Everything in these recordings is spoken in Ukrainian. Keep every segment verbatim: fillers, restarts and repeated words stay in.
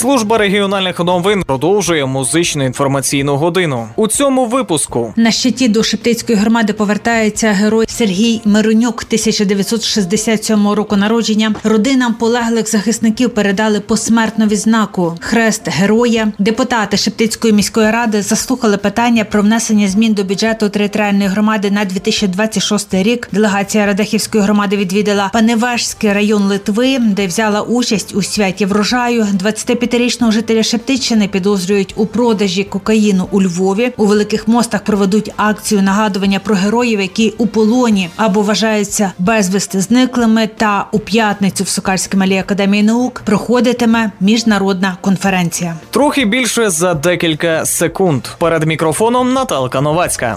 Служба регіональних новин продовжує музичну інформаційну годину. У цьому випуску. На щиті до Шептицької громади повертається герой Сергій Миронюк, тисяча дев'ятсот шістдесят сьомого року народження. Родинам полеглих захисників передали посмертну відзнаку «Хрест Героя». Депутати Шептицької міської ради заслухали питання про внесення змін до бюджету територіальної громади на дві тисячі двадцять шостий рік. Делегація Радехівської громади відвідала Паневежський район Литви, де взяла участь у святі врожаю. двадцятип'ятирічного жителя Шептиччини підозрюють у продажі кокаїну у Львові. У Великих Мостах проведуть акцію нагадування про героїв, які у полоні або вважаються безвісти зниклими. Та у п'ятницю в Сокальській малій академії наук проходитиме міжнародна конференція. Трохи більше за декілька секунд. Перед мікрофоном Наталка Новацька.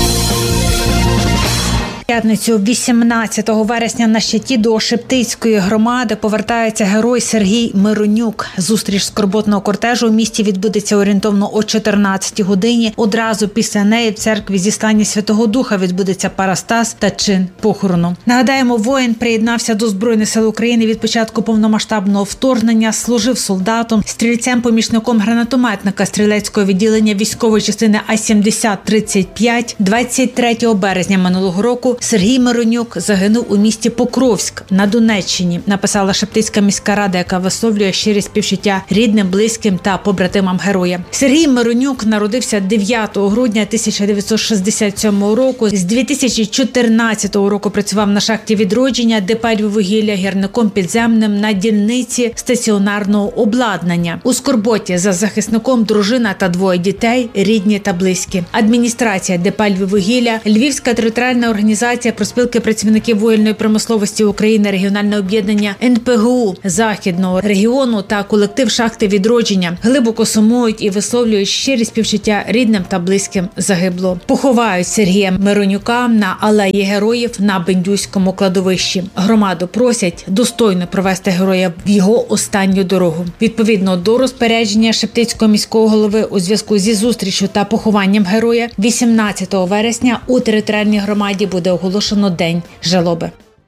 П'ятницю вісімнадцятого вересня на щиті до Шептицької громади повертається герой Сергій Миронюк. Зустріч скорботного кортежу в місті відбудеться орієнтовно о чотирнадцятій годині. Одразу після неї в церкві Зіслання Святого Духа відбудеться парастас та чин похорону. Нагадаємо, воїн приєднався до Збройних сил України від початку повномасштабного вторгнення, служив солдатом, стрільцем-помічником гранатометника стрілецького відділення військової частини А сімдесят тридцять п'ять. двадцять третього березня минулого року Сергій Миронюк загинув у місті Покровськ на Донеччині, написала Шептицька міська рада, яка висловлює щирі співчуття рідним, близьким та побратимам героя. Сергій Миронюк народився дев'ятого грудня тисяча дев'ятсот шістдесят сьомого року. З дві тисячі чотирнадцятого року працював на шахті «Відродження», ДП «Львіввугілля» гірником підземним на дільниці стаціонарного обладнання. У скорботі за захисником дружина та двоє дітей, рідні та близькі. Адміністрація ДП «Львіввугілля», Львівська територіальна організація профспілки працівників вугільної промисловості України, регіональне об'єднання ен пе ге у Західного регіону та колектив шахти «Відродження» глибоко сумують і висловлюють щирі співчуття рідним та близьким загиблого. Поховають Сергія Миронюка на алеї героїв на Бендюському кладовищі. Громаду просять достойно провести героя в його останню дорогу. Відповідно до розпорядження Шептицького міського голови у зв'язку зі зустрічю та похованням героя, вісімнадцятого вересня у територіальній громаді буде оголошено День жалоби.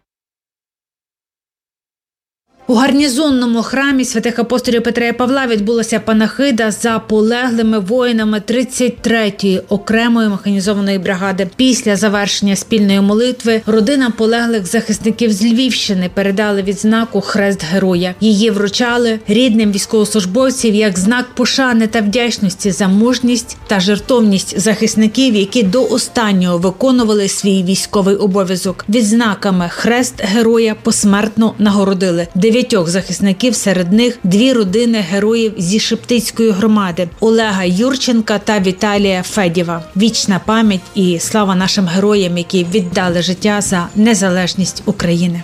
У гарнізонному храмі святих апостолів Петра і Павла відбулася панахида за полеглими воїнами тридцять третьої окремої механізованої бригади. Після завершення спільної молитви родинам полеглих захисників з Львівщини передали відзнаку «Хрест Героя». Її вручали рідним військовослужбовців як знак пошани та вдячності за мужність та жертовність захисників, які до останнього виконували свій військовий обов'язок. Відзнаками «Хрест Героя» посмертно нагородили дев'ятьох захисників, серед них дві родини героїв зі Шептицької громади – Олега Юрченка та Віталія Федєва. Вічна пам'ять і слава нашим героям, які віддали життя за незалежність України.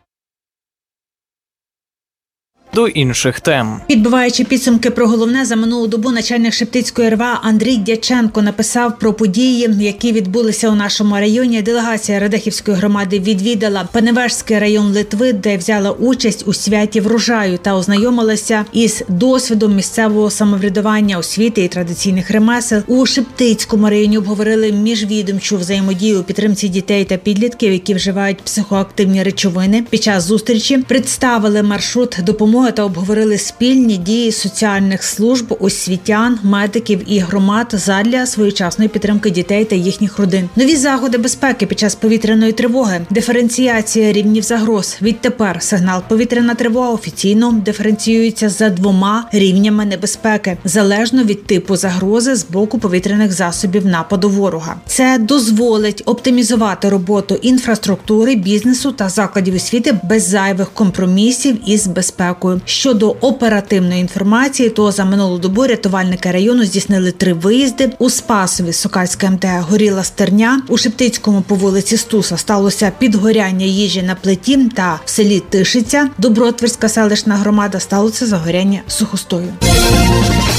До інших тем. Підбиваючи підсумки про головне за минулу добу, начальник Шептицької ер ве а Андрій Дяченко написав про події, які відбулися у нашому районі. Делегація Радехівської громади відвідала Паневежський район Литви, де взяла участь у святі врожаю та ознайомилася із досвідом місцевого самоврядування, освіти і традиційних ремесел. У Шептицькому районі обговорили міжвідомчу взаємодію у підтримці дітей та підлітків, які вживають психоактивні речовини. Під час зустрічі представили маршрут допомоги та обговорили спільні дії соціальних служб, освітян, медиків і громад задля своєчасної підтримки дітей та їхніх родин. Нові заходи безпеки під час повітряної тривоги, диференціація рівнів загроз. Відтепер сигнал «повітряна тривога» офіційно диференціюється за двома рівнями небезпеки, залежно від типу загрози з боку повітряних засобів нападу ворога. Це дозволить оптимізувати роботу інфраструктури, бізнесу та закладів освіти без зайвих компромісів із безпекою. Щодо оперативної інформації, то за минулу добу рятувальники району здійснили три виїзди. У Спасові Сокальська ем те а горіла стерня, у Шептицькому по вулиці Стуса сталося підгоряння їжі на плиті та в селі Тишиця, Добротвірська селищна громада, сталося загоряння сухостою.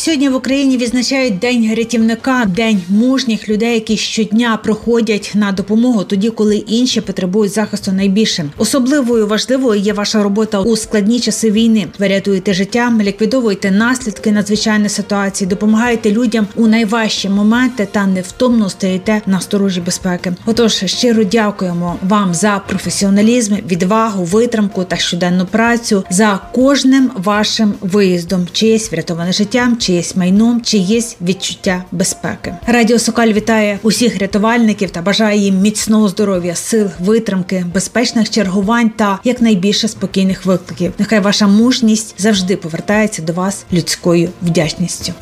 Сьогодні в Україні відзначають День рятівника, день мужніх людей, які щодня проходять на допомогу тоді, коли інші потребують захисту найбільше. Особливою важливою є ваша робота у складні часи війни. Ви рятуєте життя, ліквідовуєте наслідки надзвичайної ситуації, допомагаєте людям у найважчі моменти та невтомно стоїте на сторожі безпеки. Отож, щиро дякуємо вам за професіоналізм, відвагу, витримку та щоденну працю, за кожним вашим виїздом, чиєсь врятоване життям, чиєсь майном, чиєсь відчуття безпеки. Радіо Сокаль вітає усіх рятувальників та бажає їм міцного здоров'я, сил, витримки, безпечних чергувань та якнайбільше спокійних викликів. Нехай ваша мужність завжди повертається до вас людською вдячністю.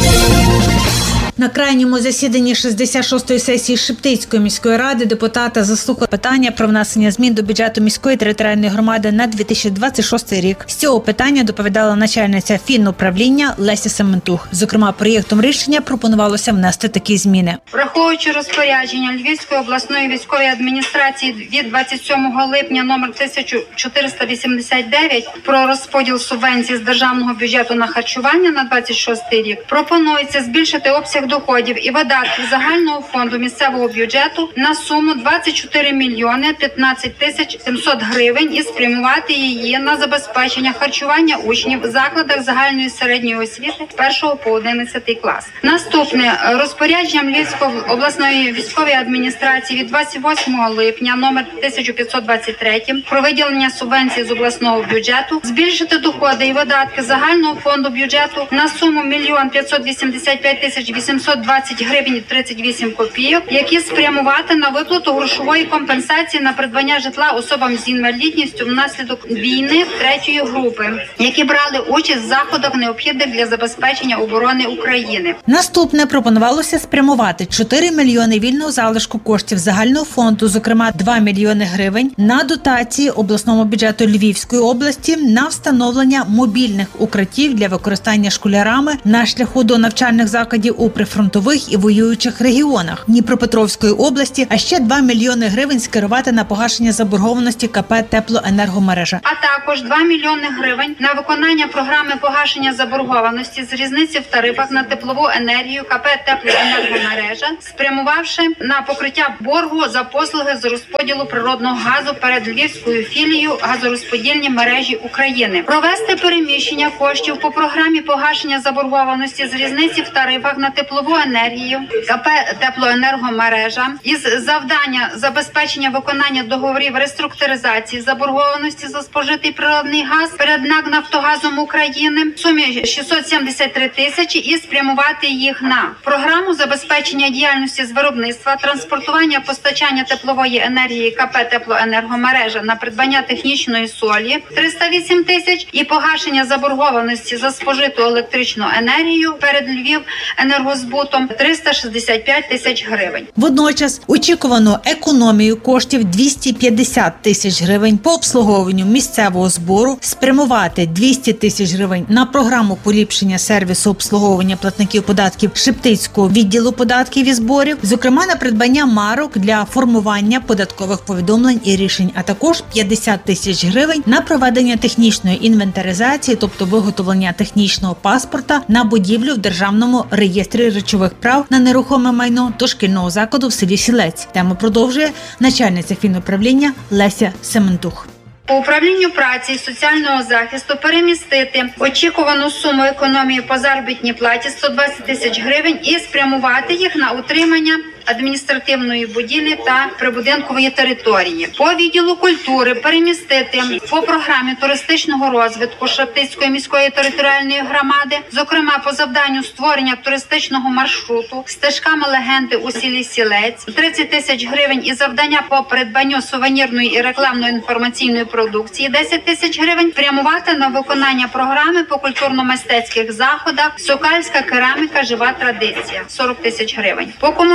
На крайньому засіданні шістдесят шостої сесії Шептицької міської ради депутати заслухали питання про внесення змін до бюджету міської територіальної громади на дві тисячі двадцять шостий рік. З цього питання доповідала начальниця фінуправління Леся Сементух. Зокрема, проєктом рішення пропонувалося внести такі зміни. Враховуючи розпорядження Львівської обласної військової адміністрації від двадцять сьомого липня номер тисяча чотириста вісімдесят дев'ять про розподіл субвенцій з державного бюджету на харчування на двадцять шостий рік, пропонується збільшити обсяг доходів і видатків загального фонду місцевого бюджету на суму двадцять чотири мільйони п'ятнадцять тисяч сімсот гривень і спрямувати її на забезпечення харчування учнів в закладах загальної середньої освіти з першого по одинадцятий клас. Наступне розпорядженням Львівської обласної військової адміністрації від двадцять восьмого липня номер тисяча п'ятсот двадцять три про виділення субвенцій з обласного бюджету, збільшити доходи і видатки загального фонду бюджету на суму мільйон п'ятсот вісімдесят п'ять тисяч вісімсот двадцять гривень і тридцять вісім копійок, які спрямувати на виплату грошової компенсації на придбання житла особам з інвалідністю внаслідок війни третьої групи, які брали участь в заходах, необхідних для забезпечення оборони України. Наступне пропонувалося спрямувати чотири мільйони вільного залишку коштів загального фонду, зокрема два мільйони гривень, на дотації обласному бюджету Львівської області на встановлення мобільних укриттів для використання школярами на шляху до навчальних закладів у прифронтових і воюючих регіонах Дніпропетровської області, а ще два мільйони гривень скерувати на погашення заборгованості КП «Теплоенергомережа». А також два мільйони гривень на виконання програми погашення заборгованості з різниці в тарифах на теплову енергію КП «Теплоенергомережа», спрямувавши на покриття боргу за послуги з розподілу природного газу перед Львівською філією газорозподільні мережі України. Провести переміщення коштів по програмі погашення заборгованості з різниці в тарифах на теплову енергію КП «Теплоенергомережа» із завдання забезпечення виконання договорів реструктуризації заборгованості за спожитий природний газ перед НАК «Нафтогазом України» в сумі шістсот сімдесят три тисячі і спрямувати їх на програму забезпечення діяльності з виробництва, транспортування, постачання теплової енергії КП «Теплоенергомережа» на придбання технічної солі триста вісім тисяч і погашення заборгованості за спожиту електричну енергію перед Львів енергозбутом триста шістдесят п'ять тисяч гривень. Водночас очікувано економію коштів двісті п'ятдесят тисяч гривень по обслуговуванню місцевого збору, спрямувати двісті тисяч гривень на програму поліпшення сервісу обслуговування платників податків Шептицького відділу податків і зборів, зокрема на придбання марок для формування податкових повідомлень і рішень, а також п'ятдесят тисяч гривень на проведення технічної інвентаризації, тобто виготовлення технічного паспорта на будівлю в державному реєстрі речових прав на нерухоме майно дошкільного закладу в селі Сілець. Тему продовжує начальниця фінуправління Леся Сементух. По управлінню праці і соціального захисту перемістити очікувану суму економії по заробітній платі сто двадцять тисяч гривень і спрямувати їх на утримання адміністративної будівлі та прибудинкової території. По відділу культури перемістити по програмі туристичного розвитку Шептицької міської територіальної громади, зокрема по завданню створення туристичного маршруту стежками легенди у селі Сілець, тридцять тисяч гривень і завдання по придбанню сувенірної і рекламної інформаційної продукції десять тисяч гривень, прямувати на виконання програми по культурно-мистецьких заходах Сокальська кераміка «Жива традиція» сорок тисяч гривень. По комунальній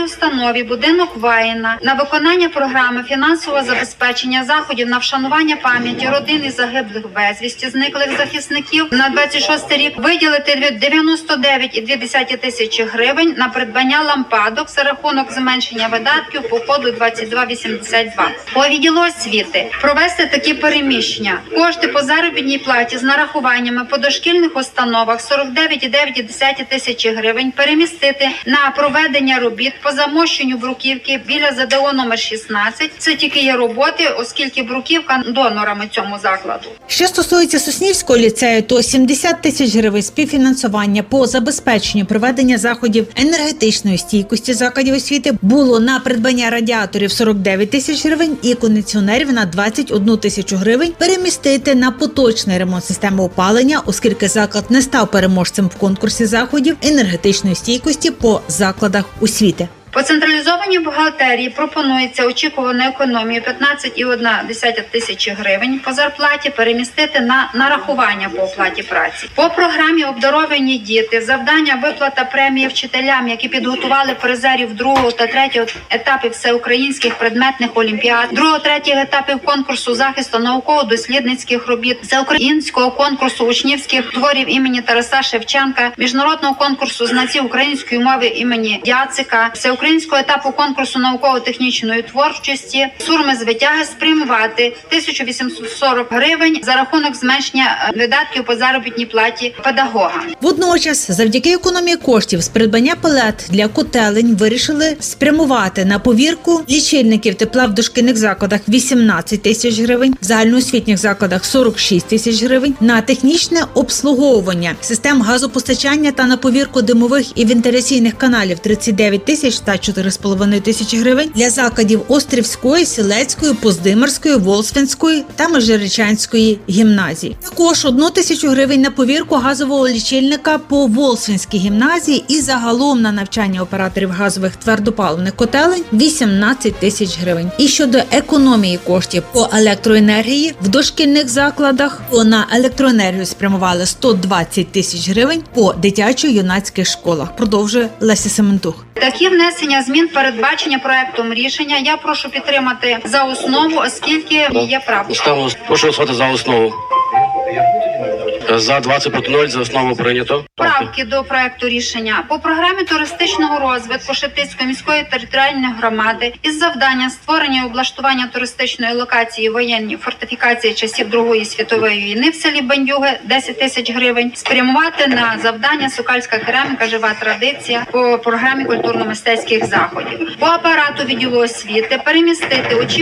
установі «Будинок Ваїна» на виконання програми фінансового забезпечення заходів на вшанування пам'яті родин і загиблих безвісті зниклих захисників на двадцять шостий рік виділити дев'яносто дев'ять цілих дві десятих тисячі гривень на придбання лампадок за рахунок зменшення видатків по коду двадцять два вісімдесят два. По відділу освіти провести такі переміщення. Кошти по заробітній платі з нарахуваннями по дошкільних установах сорок дев'ять цілих дев'ять десятих тисячі гривень перемістити на проведення робіт по замощенню бруківки біля ЗДО номер шістнадцять. Це тільки є роботи, оскільки бруківка донорами цьому закладу. Що стосується Соснівського ліцею, то сімдесят тисяч гривень співфінансування по забезпеченню проведення заходів енергетичної стійкості закладів освіти було на придбання радіаторів сорок дев'ять тисяч гривень і кондиціонерів на двадцять одну тисячу гривень перемістити на поточний ремонт системи опалення, оскільки заклад не став переможцем в конкурсі заходів енергетичної стійкості по закладах освіти. По централізованій бухгалтерії пропонується очікувану економію п'ятнадцять цілих одна десята тисячі гривень по зарплаті перемістити на нарахування по оплаті праці. По програмі «Обдаровані діти» завдання виплата премії вчителям, які підготували призерів другого та третього етапів всеукраїнських предметних олімпіад, другого третього етапів конкурсу захисту науково-дослідницьких робіт, всеукраїнського конкурсу учнівських творів імені Тараса Шевченка, міжнародного конкурсу знавців української мови імені Яцика, всеукраїнського етапу конкурсу науково-технічної творчості, сурми з витяги спрямувати тисячу вісімсот сорок гривень за рахунок зменшення видатків по заробітній платі педагога. Водночас, завдяки економії коштів з придбання пелет для котелень вирішили спрямувати на повірку лічильників тепла в дошкільних закладах вісімнадцять тисяч гривень, в загальноосвітніх закладах сорок шість тисяч гривень, на технічне обслуговування систем газопостачання та на повірку димових і вентиляційних каналів тридцять дев'ять тисяч та чотири з половиною тисячі гривень для закладів Острівської, Сілецької, Поздимирської, Волсвенської та Межирічанської гімназій. Також одну тисячу гривень на повірку газового лічильника по Волсвенській гімназії і загалом на навчання операторів газових твердопаливних котелень вісімнадцять тисяч гривень. І щодо економії коштів по електроенергії в дошкільних закладах, то на електроенергію спрямували сто двадцять тисяч гривень по дитячо-юнацьких школах. Продовжує Леся Сементух. Такі внесення змін передбачення проектом рішення я прошу підтримати за основу, оскільки є правда. Ставлю, прошу голосувати за основу. За двадцять проти нуль, за основу прийнято. Правки до проекту рішення. По програмі туристичного розвитку Шептицької міської територіальної громади із завданням створення і облаштування туристичної локації воєнні фортифікації часів Другої світової війни в селі Бандюги десять тисяч гривень спрямувати на завдання Сокальська кераміка «Жива традиція» по програмі культурно-мистецьких заходів. По апарату відділу освіти перемістити очі